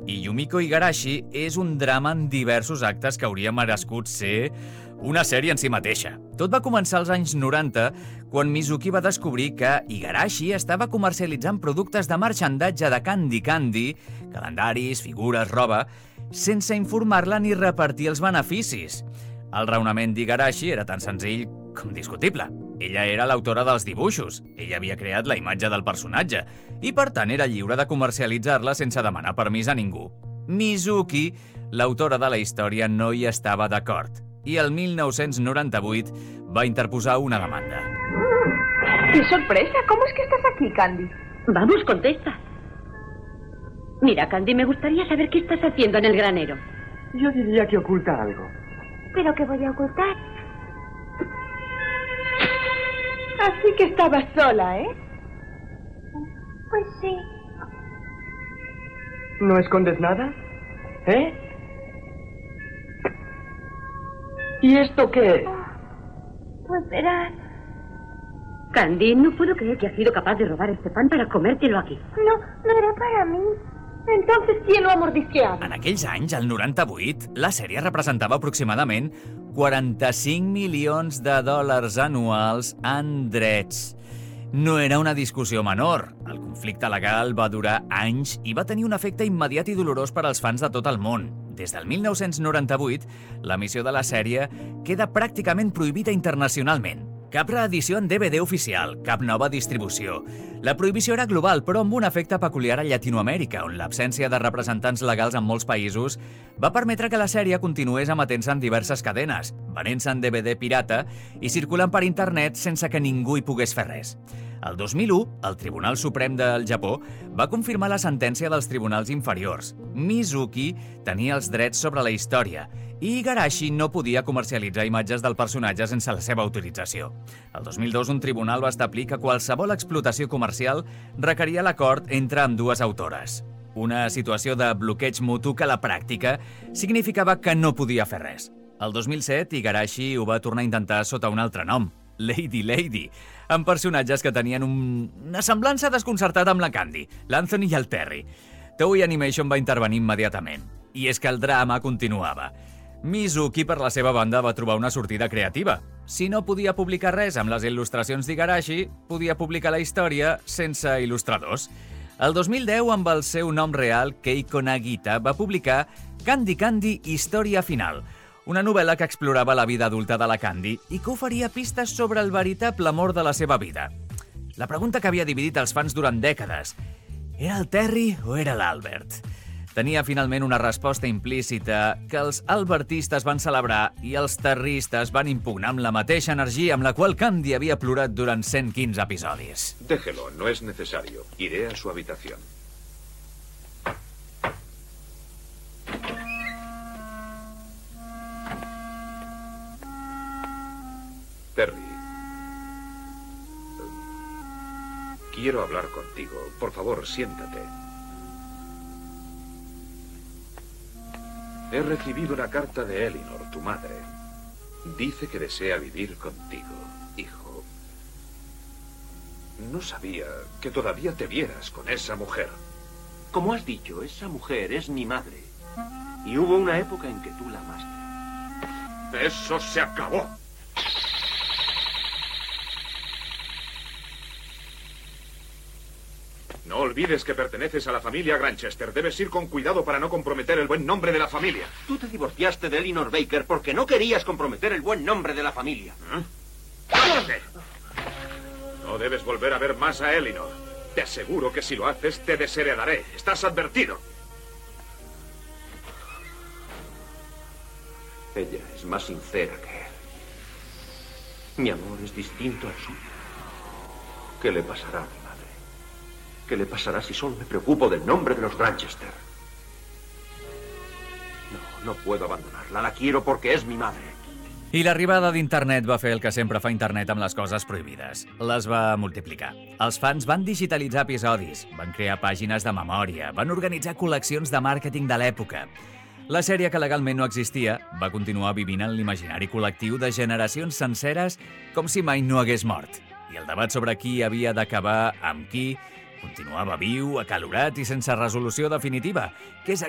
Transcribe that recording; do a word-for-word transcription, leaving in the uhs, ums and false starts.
I Yumiko Igarashi és un drama en diversos actes que hauria merescut ser una sèrie en si mateixa. Tot va començar als anys noranta, quan Mizuki va descobrir que Igarashi estava comercialitzant productes de marxandatge de Candy Candy, calendaris, figures, roba, sense informar-la ni repartir els beneficis. El raonament d'Igarashi era tan senzill com discutible. Ella era l'autora dels dibuixos, ella havia creat la imatge del personatge i, per tant, era lliure de comercialitzar-la sense demanar permís a ningú. Mizuki, l'autora de la història, no hi estava d'acord i el mil nou-cents noranta-vuit va interposar una demanda. ¡Qué sorpresa! ¿Cómo es que estás aquí, Candy? Vamos, contesta. Mira, Candy, me gustaría saber qué estás haciendo en el granero. Yo diría que oculta algo. ¿Pero qué voy a ocultar? Así que estabas sola, ¿eh? Pues sí. ¿No escondes nada? ¿Eh? ¿Y esto qué? Oh, pues verás. Candy, no puedo creer que has sido capaz de robar este pan para comértelo aquí. No, no era para mí. Entonces, ¿quién lo ha mordisqueado? En aquells anys, el noranta-vuit, la sèrie representava aproximadament quaranta-cinc milions de dòlars anuals en drets. No era una discussió menor. El conflicte legal va durar anys i va tenir un efecte immediat i dolorós per als fans de tot el món. Des del mil nou-cents noranta-vuit, l'emissió de la sèrie queda pràcticament prohibida internacionalment. Cap reedició en D V D oficial, cap nova distribució. La prohibició era global, però amb un efecte peculiar a Llatinoamèrica, on l'absència de representants legals en molts països va permetre que la sèrie continués emetent-se en diverses cadenes, venent-se en D V D pirata i circulant per internet sense que ningú hi pogués fer res. El dos mil u, el Tribunal Suprem del Japó va confirmar la sentència dels tribunals inferiors. Mizuki tenia els drets sobre la història i Igarashi no podia comercialitzar imatges del personatge sense la seva autorització. El dos mil dos, un tribunal va establir que qualsevol explotació comercial requeria l'acord entre ambdues autores. Una situació de bloqueig mutu que a la pràctica significava que no podia fer res. El dos mil set, Igarashi ho va tornar a intentar sota un altre nom, Lady Lady, amb personatges que tenien un... una semblança desconcertada amb la Candy, l'Anthony i el Terry. Toei Animation va intervenir immediatament. I és que el drama continuava. Mizuki, per la seva banda, va trobar una sortida creativa. Si no podia publicar res amb les il·lustracions d'Igarashi, podia publicar la història sense il·lustradors. El dos mil deu, amb el seu nom real, Keiko Nagita, va publicar Candy Candy Història Final, una novel·la que explorava la vida adulta de la Candy i que oferia pistes sobre el veritable amor de la seva vida. La pregunta que havia dividit els fans durant dècades: era el Terry o era l'Albert? Tenia finalment una resposta implícita que els albertistes van celebrar i els terristes van impugnar amb la mateixa energia amb la qual Candy havia plorat durant cent quinze episodis. Déjelo, no es necesario. Iré a su habitación. Terry. Quiero hablar contigo. Por favor, siéntate. He recibido una carta de Eleanor, tu madre. Dice que desea vivir contigo, hijo. No sabía que todavía te vieras con esa mujer. Como has dicho, esa mujer es mi madre. Y hubo una época en que tú la amaste. ¡Eso se acabó! No olvides que perteneces a la familia Granchester. Debes ir con cuidado para no comprometer el buen nombre de la familia. Tú te divorciaste de Eleanor Baker porque no querías comprometer el buen nombre de la familia. ¿Eh? ¡Cállate! No debes volver a ver más a Eleanor. Te aseguro que si lo haces, te desheredaré. Estás advertido. Ella es más sincera que él. Mi amor es distinto al suyo. ¿Qué le pasará a mi madre? ¿Qué le pasará si solo me preocupo del nombre de los Granchester? No, no puedo abandonarla. La quiero porque es mi madre. I l'arribada d'internet va fer el que sempre fa internet amb les coses prohibides. Les va multiplicar. Els fans van digitalitzar episodis, van crear pàgines de memòria, van organitzar col·leccions de màrqueting de l'època. La sèrie, que legalment no existia, va continuar vivint en l'imaginari col·lectiu de generacions senceres com si mai no hagués mort. I el debat sobre qui havia d'acabar amb qui continuava viu, acalorat i sense resolució definitiva, que és